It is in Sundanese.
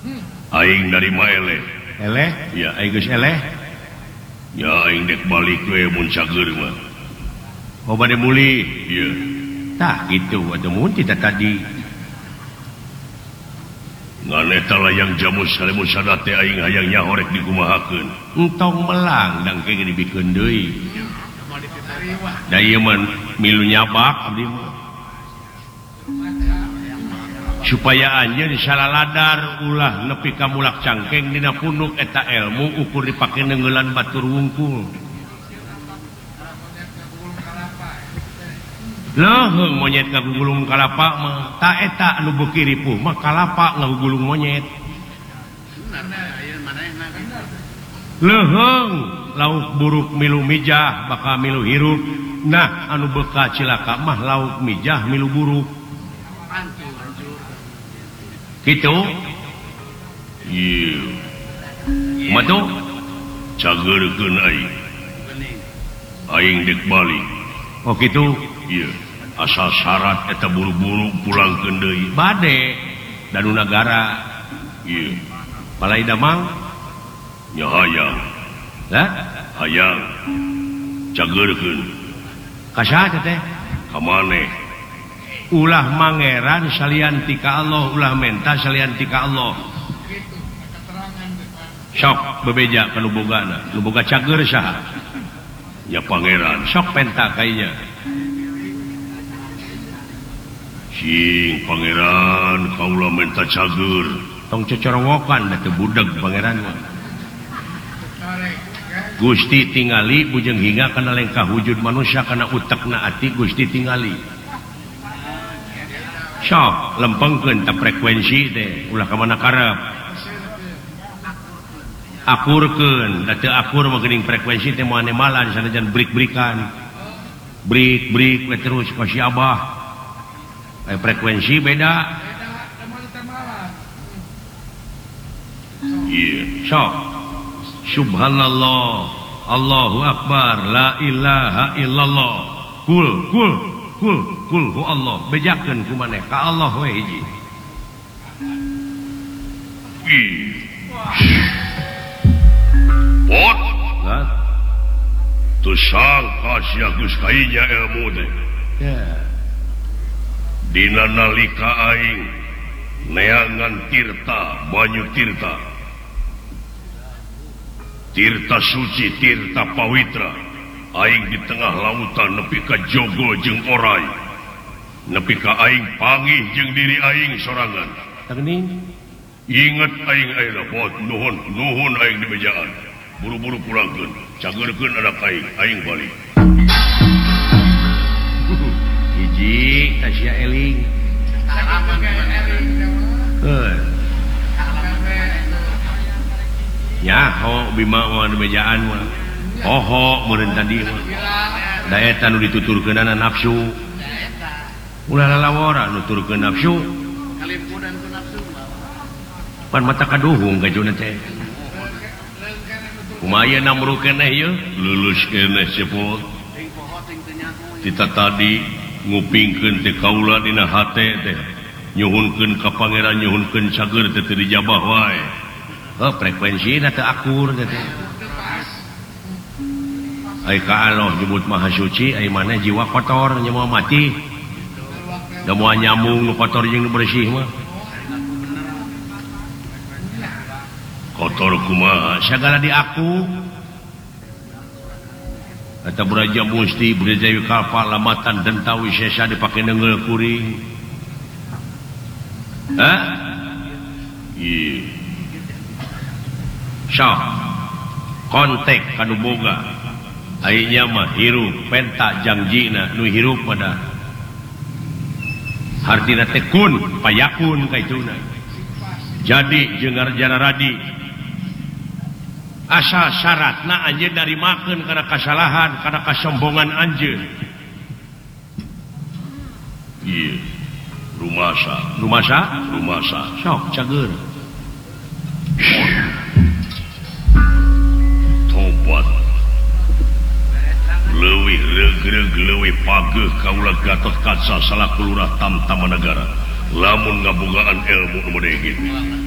aing dari maele ya aing geus eleh ya aing dek balik we mun cager mah bade muli iya tah gitu atuh mun kita tadi nganeh talayang jamus kalimun sadate aing hayang nyahorek dikumahakeun entong melang dang kege dibikeun deui da ieu mah milu nyabak abdi mah supaya anjeun salaladar ulah nepi ka mulak cangkeng dina punduk eta ilmu ukur dipake neungeulan batur wungkul leheung monyet ngagulung kalapa mah ta eta anu beuki ripuh mah kalapa ngagulung monyet leheung lauk buruk milu mijah bakal milu hirup nah anu beuka cilaka mah lauk mijah milu buruk gitu iya matu cagerkeun aing dek balik oh gitu iya asal syarat eta buru-buru pulangkeun deui bade danu nagara iya palai damang nya hayang lah hayang cagerkeun kasaha teh ka maneh ulah mangeran salian tika Allah ulah menta salian tika Allah sok bebeja kanu bogana nu boga cager saha ya pangeran sok penta kaynya sing pangeran kaula menta cager tong cocorowokan da teu budeg pangeran mah Gusti tingali bujeng hingga kana lengkah wujud manusia kana utekna ati Gusti tingali sok lempengkeun ta frekuensi teh ulah ka mana karep akurkeun da teu akur mah geuning frekuensi teh moal nemalan sanajan brik-brikan brik-brik we terus ka si Abah frekuensi beda iya sok subhanallah Allahu akbar la ilaha illallah kul hu Allah bejakeun ku maneh ka Allah we hiji pot ha tu sangka sia geus kainya ilmu teh ya dina nalika aing neangan tirta banyu tirta suci tirta pawitra aing di tengah lautan nepi ka jogo jeung orai nepi ka aing panggih jeung diri aing sorangan teuning inget aing ayeuna bot nuhun aing di bejaan buru-buru pulangkeun cagerkeun anak aing balik hiji tasya eling ya ho bima mah di bejaan mah hoho meureun tadi mah da eta nu dituturkeunana nafsu ulah lalawara nuturkeun nafsu kalimpunan ku nafsu pan mata kaduhung kajuna teh kumaha namru keneh ieu lulus keneh sepot kita tadi ngupingkeun teh kaula dina hate teh nyuhunkeun ka pangeran nyuhunkeun cager teh teu dijabah wae frekuensi na teu akur teh ai ka Allah nyebut maha suci ai maneh jiwa kotor nya moal mati da moal nyambung nu kotor jeung nu bersih mah kotor kumaha sagala di aku eta Braja Musti Braja Kalpa lamatan dentawi sesa dipake neungeul kuring iya sok kontek kanu boga ayeuna mah hirup penta jangjina nu hirup pada hartina teh kun payakun kaituna jadi jeung ngarjana radi asal syaratna anjeun dari makeun kana kasalahan kana kasombongan anjeun iya rumasa sok cager tobat leuwih regreg leuwih pageuh kaula Gatot Kaca salaku lurah tamtama negara lamun ngabogaan ilmu nu modegit